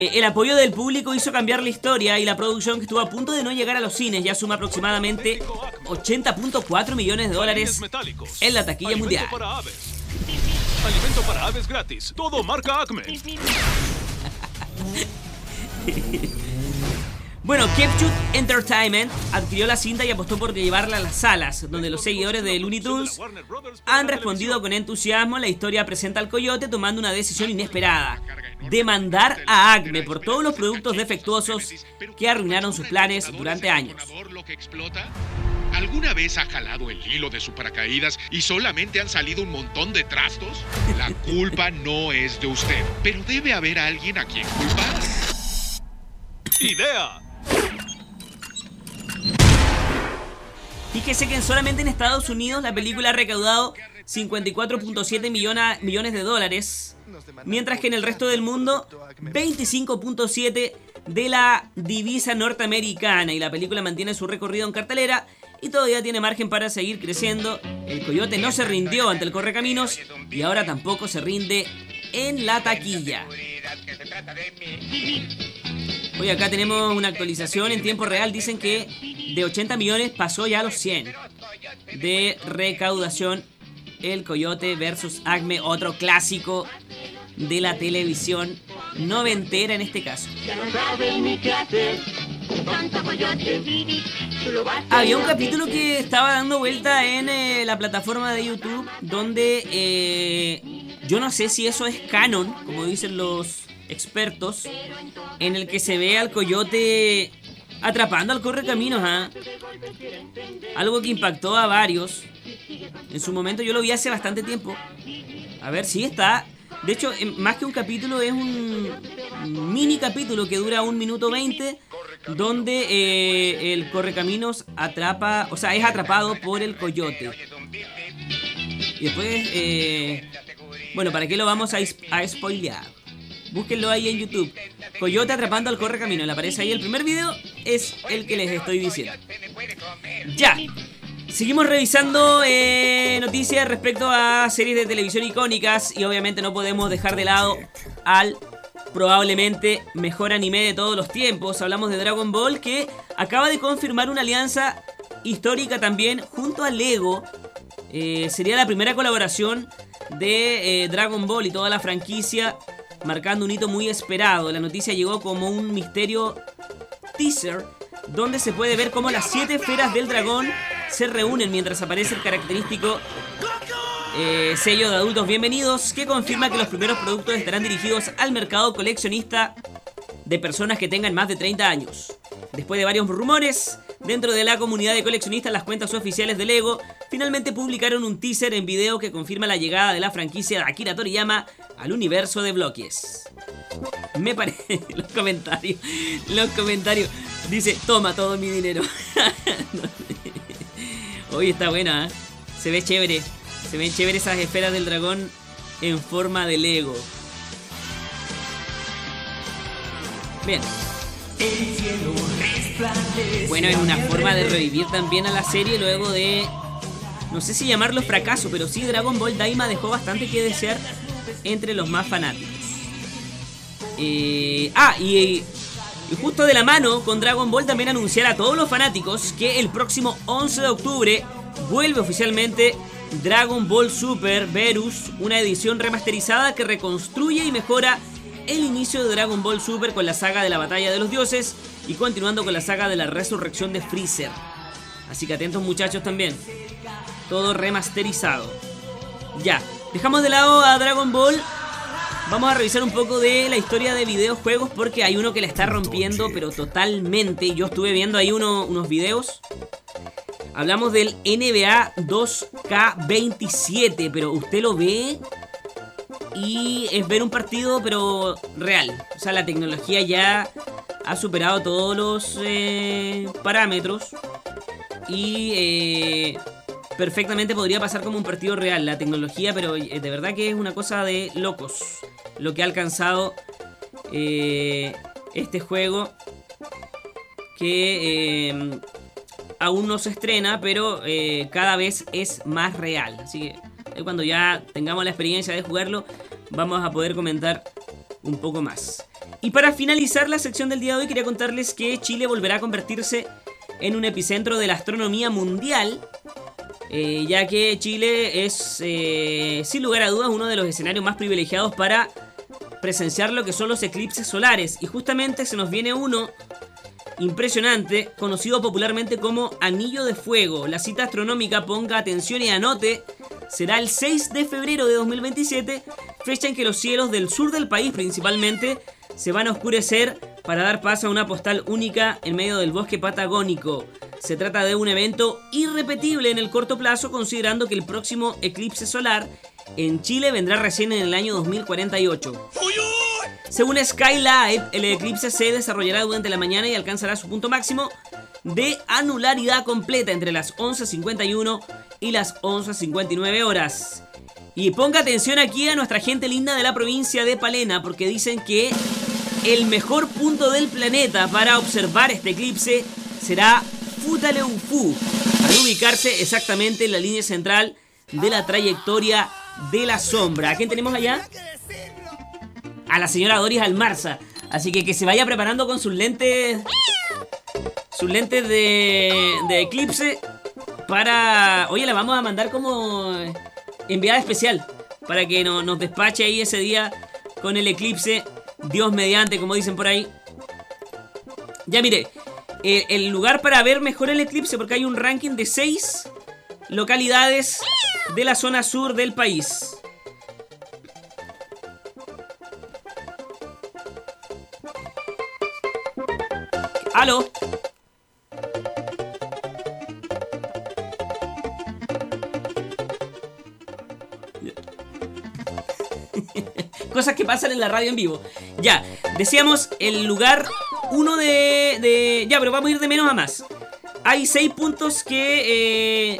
El apoyo del público hizo cambiar la historia y la producción, que estuvo a punto de no llegar a los cines, ya suma aproximadamente 80.4 millones de dólares en la taquilla mundial. Alimento para aves gratis. Todo marca Acme. Bueno, Capture Entertainment adquirió la cinta y apostó por llevarla a las salas, donde los seguidores de Looney Tunes han respondido con entusiasmo. La historia presenta al coyote tomando una decisión inesperada: demandar a Acme por todos los productos defectuosos que arruinaron sus planes durante años. ¿Alguna vez ha jalado el hilo de su paracaídas y solamente han salido un montón de trastos? La culpa no es de usted, pero debe haber alguien a quien culpar. ¡Idea! Fíjese que solamente en Estados Unidos la película ha recaudado 54.7 millones de dólares, mientras que en el resto del mundo 25.7 de la divisa norteamericana, y la película mantiene su recorrido en cartelera y todavía tiene margen para seguir creciendo. El coyote no se rindió ante el correcaminos y ahora tampoco se rinde en la taquilla. Hoy acá tenemos una actualización en tiempo real. Dicen que de 80 millones pasó ya a los 100 de recaudación. El Coyote versus Acme, otro clásico de la televisión noventera en este caso. Había un capítulo que estaba dando vuelta en la plataforma de YouTube donde yo no sé si eso es canon, como dicen los expertos, en el que se ve al coyote atrapando al correcaminos, algo que impactó a varios. En su momento yo lo vi hace bastante tiempo. A ver si está. De hecho, más que un capítulo, es un mini capítulo que dura 1 minuto 20, donde el correcaminos atrapa, o sea, es atrapado por el coyote. Y después, bueno, ¿para qué lo vamos a spoilear? Búsquenlo ahí en YouTube. Coyote atrapando al correcaminos. Le aparece ahí el primer video. Es el que les estoy diciendo. Ya. Seguimos revisando noticias respecto a series de televisión icónicas. Y obviamente no podemos dejar de lado al probablemente mejor anime de todos los tiempos. Hablamos de Dragon Ball, que acaba de confirmar una alianza histórica también junto a Lego. Sería la primera colaboración de Dragon Ball y toda la franquicia, marcando un hito muy esperado. La noticia llegó como un misterio teaser, donde se puede ver cómo las 7 esferas del dragón se reúnen mientras aparece el característico sello de adultos bienvenidos, que confirma que los primeros productos estarán dirigidos al mercado coleccionista de personas que tengan más de 30 años. Después de varios rumores dentro de la comunidad de coleccionistas, las cuentas oficiales de Lego finalmente publicaron un teaser en video que confirma la llegada de la franquicia de Akira Toriyama al universo de bloques. Me parece... Los comentarios. Dice, toma todo mi dinero. Hoy está buena, ¿eh? Se ve chévere. Se ven chéveres esas esferas del dragón en forma de Lego. Bien. Bueno, es una forma de revivir también a la serie luego de... no sé si llamarlo fracaso, pero sí, Dragon Ball Daima dejó bastante que desear entre los más fanáticos. Y justo de la mano con Dragon Ball también anunciar a todos los fanáticos que el próximo 11 de octubre vuelve oficialmente Dragon Ball Super Verus, una edición remasterizada que reconstruye y mejora el inicio de Dragon Ball Super con la saga de la batalla de los dioses y continuando con la saga de la resurrección de Freezer. Así que atentos, muchachos, también. Todo remasterizado. Ya, dejamos de lado a Dragon Ball. Vamos a revisar un poco de la historia de videojuegos, porque hay uno que la está rompiendo, pero totalmente. Yo estuve viendo ahí unos videos. Hablamos del NBA 2K27, pero usted lo ve y es ver un partido, pero real. O sea, la tecnología ya ha superado todos los parámetros y perfectamente podría pasar como un partido real la tecnología, pero de verdad que es una cosa de locos lo que ha alcanzado este juego, que aún no se estrena, pero cada vez es más real. Así que cuando ya tengamos la experiencia de jugarlo, vamos a poder comentar un poco más. Y para finalizar la sección del día de hoy, quería contarles que Chile volverá a convertirse en un epicentro de la astronomía mundial, ya que Chile es, sin lugar a dudas, uno de los escenarios más privilegiados para presenciar lo que son los eclipses solares. Y justamente se nos viene uno impresionante, conocido popularmente como Anillo de Fuego. La cita astronómica, ponga atención y anote, será el 6 de febrero de 2027, fecha en que los cielos del sur del país principalmente se van a oscurecer para dar paso a una postal única en medio del bosque patagónico. Se trata de un evento irrepetible en el corto plazo, considerando que el próximo eclipse solar en Chile vendrá recién en el año 2048. Según Skylive, el eclipse se desarrollará durante la mañana y alcanzará su punto máximo de anularidad completa entre las 11:51 y las 11:59 horas. Y ponga atención aquí a nuestra gente linda de la provincia de Palena, porque dicen que el mejor punto del planeta para observar este eclipse será Futaleufú, al ubicarse exactamente en la línea central de la trayectoria de la sombra. ¿A quién tenemos allá? A la señora Doris Almarza. Así que se vaya preparando con sus lentes. Sus lentes de eclipse. Para... Oye, la vamos a mandar como enviada especial, para que nos despache ahí ese día con el eclipse. Dios mediante, como dicen por ahí. Ya mire, el lugar para ver mejor el eclipse, porque hay un ranking de 6 localidades de la zona sur del país. ¡Aló! Cosas que pasan en la radio en vivo. Ya, decíamos el lugar 1 de... Ya, pero vamos a ir de menos a más. Hay 6 puntos que...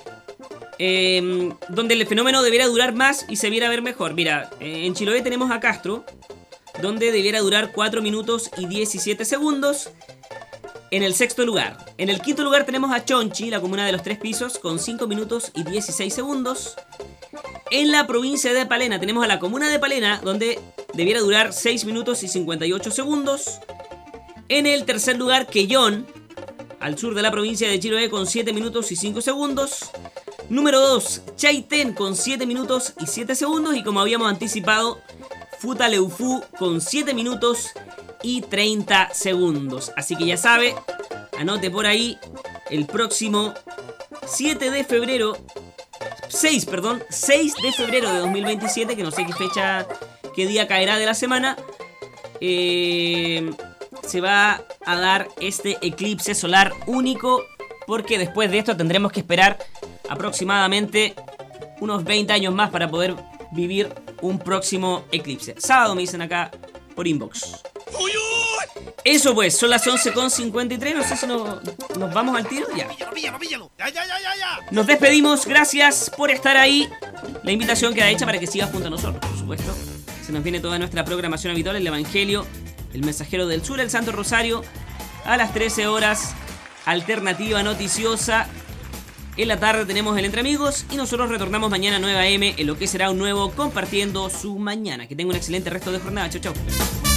donde el fenómeno debiera durar más y se viera ver mejor. Mira, en Chiloé tenemos a Castro, donde debiera durar 4 minutos y 17 segundos. En el sexto lugar. En el quinto lugar tenemos a Chonchi, la comuna de los 3 pisos, con 5 minutos y 16 segundos. En la provincia de Palena tenemos a la comuna de Palena, donde debiera durar 6 minutos y 58 segundos. En el tercer lugar, Quellón, al sur de la provincia de Chiloé, con 7 minutos y 5 segundos. Número 2, Chaitén, con 7 minutos y 7 segundos. Y como habíamos anticipado, Futaleufú, con 7 minutos y 30 segundos. Así que ya sabe, anote por ahí, el próximo 6 de febrero de 2027, que no sé qué fecha, qué día caerá de la semana, se va a dar este eclipse solar único, porque después de esto tendremos que esperar aproximadamente unos 20 años más para poder vivir un próximo eclipse. Sábado me dicen acá por inbox. Eso pues, son las 11:53, no sé si nos vamos al tiro. Ya. Nos despedimos, gracias por estar ahí. La invitación queda hecha para que sigas junto a nosotros, por supuesto. Se nos viene toda nuestra programación habitual, el Evangelio, el Mensajero del Sur, el Santo Rosario, a las 13 horas, Alternativa Noticiosa. En la tarde tenemos el Entre Amigos y nosotros retornamos mañana a 9 AM en lo que será un nuevo Compartiendo su Mañana. Que tenga un excelente resto de jornada. Chau, chau.